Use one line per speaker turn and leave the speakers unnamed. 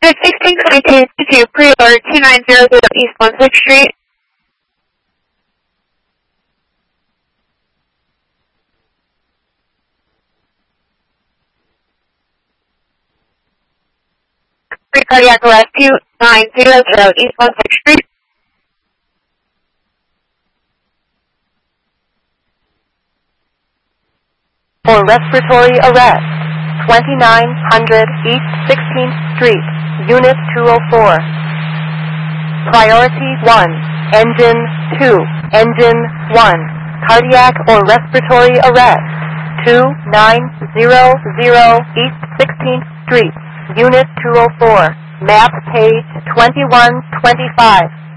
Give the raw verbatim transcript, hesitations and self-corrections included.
Unit sixteen twenty-two to pre-order two nine zero zero East one sixth Street. Pre-cardiac arrest two nine zero zero East one sixth Street.
For respiratory arrest, twenty-nine hundred East sixteenth Street, Unit two oh four. Priority one, Engine two, Engine one, cardiac or respiratory arrest, two nine zero zero East sixteenth Street, Unit two oh four, map page twenty-one twenty-five.